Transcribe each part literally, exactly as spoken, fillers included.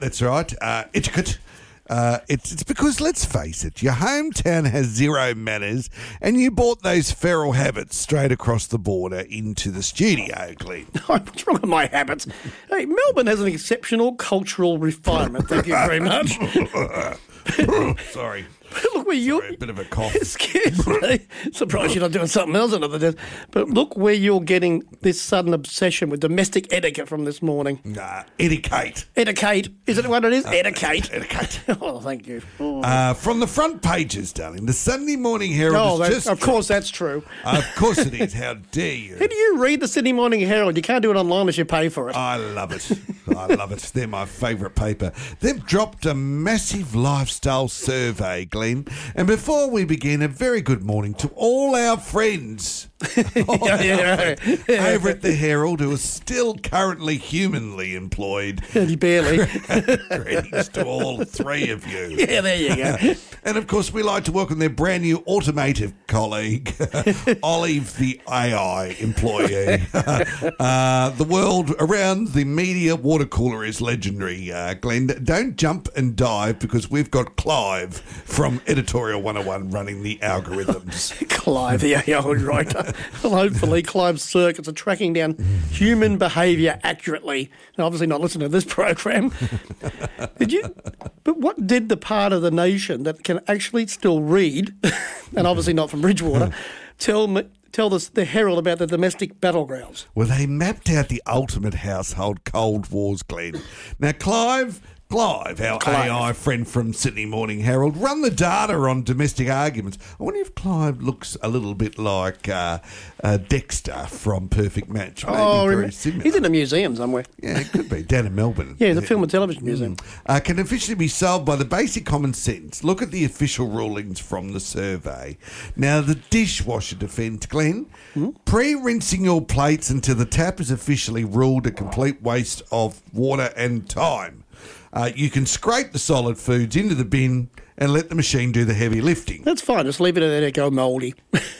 that's right. Uh, etiquette. Uh, it's it's because, let's face it, your hometown has zero manners, and you brought those feral habits straight across the border into the studio, Glenn. What's wrong with my habits? Hey, Melbourne has an exceptional cultural refinement. Thank you very much. Sorry. Look where you're... Sorry, a bit of a cough. Excuse me. Surprised you're not doing something else another day. But look where you're getting this sudden obsession with domestic etiquette from this morning. Nah, etiquette. Etiquette. Is it what it is? Uh, etiquette. Etiquette. Oh, thank you. Oh. Uh, from the front pages, darling, the Sunday Morning Herald oh, is that, just... Of course that's true. Uh, of course it is. How dare you? How do you read the Sydney Morning Herald? You can't do it online unless you pay for it. I love it. I love it. They're my favourite paper. They've dropped a massive lifestyle survey, Glenn. And before we begin, a very good morning to all our friends all yeah, yeah, our friends yeah. over at the Herald who are still currently humanly employed. Barely. Greetings to all three of you. Yeah, there you go. And of course, we like to welcome their brand new automotive colleague, Olive, the A I employee. uh, the world around the media water cooler is legendary, uh, Glenn. Don't jump and dive because we've got Clive from Editorial one oh one running the algorithms. Clive, the A I writer. Well, hopefully Clive's circuits are tracking down human behaviour accurately. And obviously not listening to this program. Did you? But what did the part of the nation that can actually still read, and obviously not from Bridgewater, tell me, tell the, the Herald about the domestic battlegrounds? Well, they mapped out the ultimate household Cold Wars, Glenn. Now, Clive... Clive, our Clive. A I friend from Sydney Morning Herald, run the data on domestic arguments. I wonder if Clive looks a little bit like uh, uh, Dexter from Perfect Match. Maybe oh, very remember, similar. He's in a museum somewhere. Yeah, it could be. Down in Melbourne. Yeah, the Film and Television Museum. Uh, can officially be solved by the basic common sense. Look at the official rulings from the survey. Now, the dishwasher defence, Glenn. Mm. Pre-rinsing your plates until the tap is officially ruled a complete waste of water and time. Uh, you can scrape the solid foods into the bin and let the machine do the heavy lifting. That's fine. Just leave it and let it go mouldy.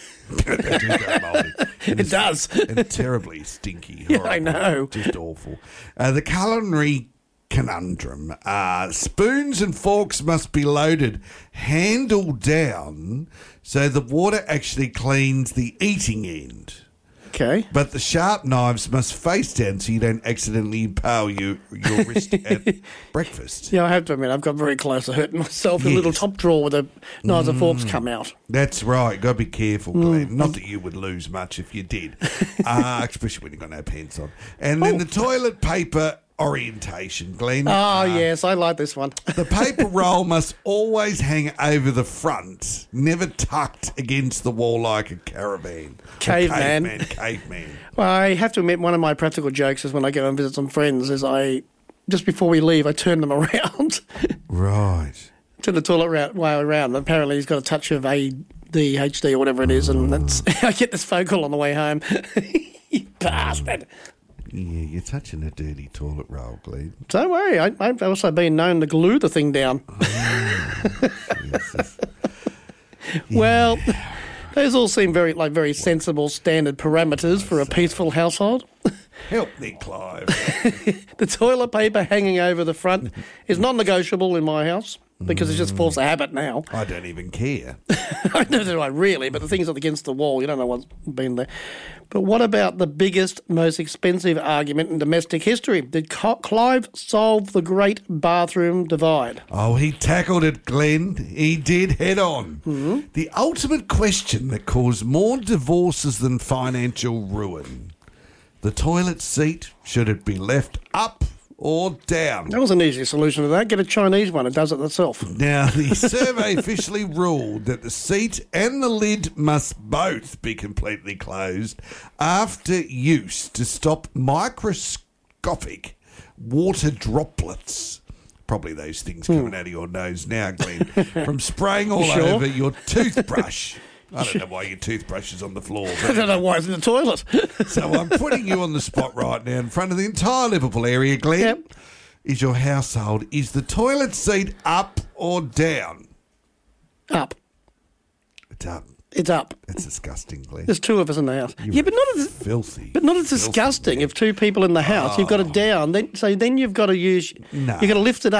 It do go mouldy. It does. And terribly stinky. Yeah, I know. Just awful. Uh, the culinary conundrum. Uh, spoons and forks must be loaded handle down so the water actually cleans the eating end. Okay. But the sharp knives must face down so you don't accidentally impale you, your wrist at breakfast. Yeah, I have to admit, I've got very close to hurting myself. Yes. A little top drawer where the knives mm. and forks come out. That's right. Got to be careful, Glenn. Mm. Not that you would lose much if you did, uh, especially when you've got no pants on. And then oh. the toilet paper orientation, Glenn. Oh, uh, yes, I like this one. The paper roll must always hang over the front, never tucked against the wall like a caravan. Caveman. Caveman, caveman. Well, I have to admit, one of my practical jokes is when I go and visit some friends is I, just before we leave, I turn them around. Right. Turn the toilet round, way around. Apparently he's got a touch of A D H D or whatever it is, and that's, I get this phone call on the way home. You bastard. Yeah, you're touching a dirty toilet roll, Glenn. Don't worry, I, I've also been known to glue the thing down. Oh, Jesus. Well, those all seem very like very sensible standard parameters for a peaceful household. Help me, Clive. The toilet paper hanging over the front is non-negotiable in my house because it's just force of habit now. I don't even care. I don't know, really, but the thing's up against the wall. You don't know what's been there. But what about the biggest, most expensive argument in domestic history? Did Clive solve the great bathroom divide? Oh, he tackled it, Glenn. He did head on. Mm-hmm. The ultimate question that caused more divorces than financial ruin. The toilet seat, should it be left up or down? That was an easy solution to that. Get a Chinese one. It does it itself. Now, the survey officially ruled that the seat and the lid must both be completely closed after use to stop microscopic water droplets. Probably those things coming hmm. out of your nose now, Glenn, from spraying all sure? over your toothbrush. I don't know why your toothbrush is on the floor. I don't know why it's in the toilet. So I'm putting you on the spot right now in front of the entire Liverpool area, Glenn. Yep. Is your household, is the toilet seat up or down? Up. It's up. It's up. It's disgusting, Glenn. There's two of us in the house. You yeah, but not as filthy. But not as Filthy, disgusting. man. If two people in the house, you've got it down. Then so then you've got to use. No. You've got to lift it up.